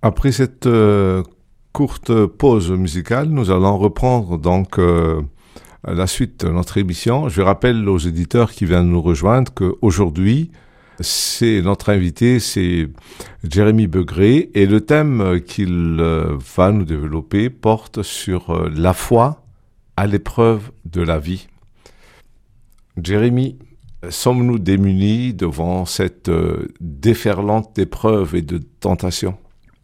Après cette courte pause musicale, nous allons reprendre donc la suite de notre émission. Je rappelle aux éditeurs qui viennent nous rejoindre qu'aujourd'hui, notre invité, c'est Jérémy Begré, et le thème qu'il va nous développer porte sur la foi à l'épreuve de la vie. Jérémy, sommes-nous démunis devant cette déferlante d'épreuves et de tentations?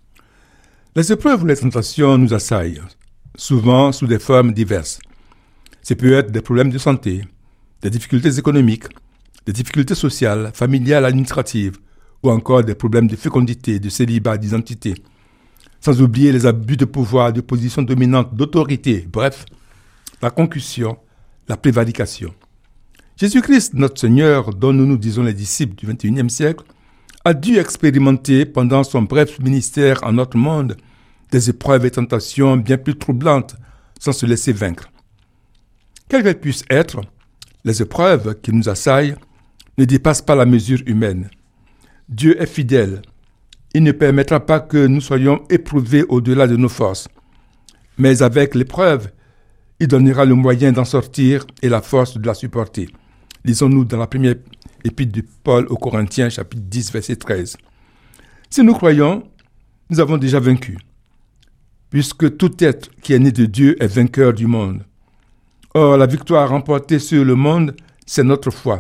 Les épreuves ou les tentations nous assaillent, souvent sous des formes diverses. Ça peut être des problèmes de santé, des difficultés économiques, des difficultés sociales, familiales, administratives, ou encore des problèmes de fécondité, de célibat, d'identité. Sans oublier les abus de pouvoir, de position dominante, d'autorité, bref, la concussion, la prévarication. Jésus-Christ, notre Seigneur, dont nous nous disons les disciples du XXIe siècle, a dû expérimenter pendant son bref ministère en notre monde des épreuves et tentations bien plus troublantes sans se laisser vaincre. Quelles qu'elles puissent être, les épreuves qui nous assaillent ne dépassent pas la mesure humaine. Dieu est fidèle. Il ne permettra pas que nous soyons éprouvés au-delà de nos forces. Mais avec l'épreuve, il donnera le moyen d'en sortir et la force de la supporter. Lisons-nous dans la première épître de Paul aux Corinthiens, chapitre 10, verset 13. Si nous croyons, nous avons déjà vaincu, puisque tout être qui est né de Dieu est vainqueur du monde. Or, la victoire remportée sur le monde, c'est notre foi.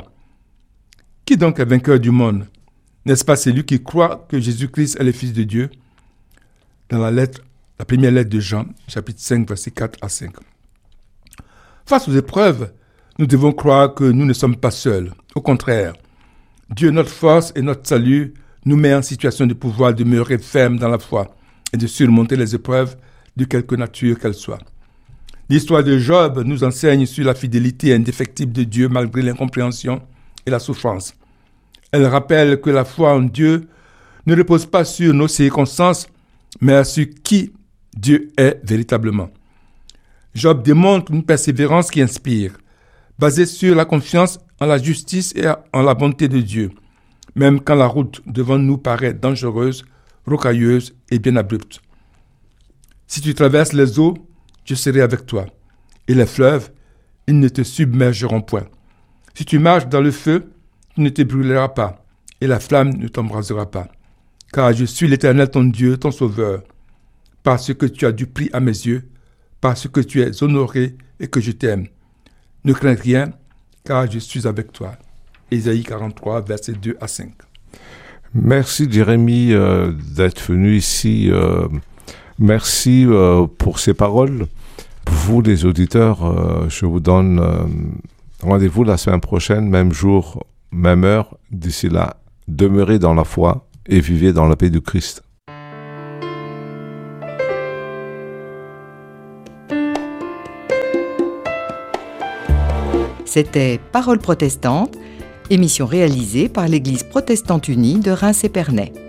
Qui donc est vainqueur du monde? N'est-ce pas celui qui croit que Jésus-Christ est le Fils de Dieu? Dans la première lettre de Jean, chapitre 5, verset 4 à 5. Face aux épreuves, nous devons croire que nous ne sommes pas seuls. Au contraire, Dieu, notre force et notre salut, nous met en situation de pouvoir demeurer fermes dans la foi et de surmonter les épreuves de quelque nature qu'elles soient. L'histoire de Job nous enseigne sur la fidélité indéfectible de Dieu malgré l'incompréhension et la souffrance. Elle rappelle que la foi en Dieu ne repose pas sur nos circonstances, mais sur qui Dieu est véritablement. Job démontre une persévérance qui inspire, basée sur la confiance en la justice et en la bonté de Dieu, même quand la route devant nous paraît dangereuse, rocailleuse et bien abrupte. Si tu traverses les eaux, je serai avec toi, et les fleuves, ils ne te submergeront point. Si tu marches dans le feu, tu ne te brûleras pas, et la flamme ne t'embrasera pas. Car je suis l'Éternel ton Dieu, ton Sauveur, parce que tu as du prix à mes yeux, parce que tu es honoré et que je t'aime. Ne crains rien, car je suis avec toi. Ésaïe 43, versets 2 à 5. Merci Jérémy d'être venu ici. Merci pour ces paroles. Vous les auditeurs, je vous donne rendez-vous la semaine prochaine, même jour, même heure. D'ici là, demeurez dans la foi et vivez dans la paix du Christ. C'était Paroles protestantes, émission réalisée par l'Église protestante unie de Reims-Épernay.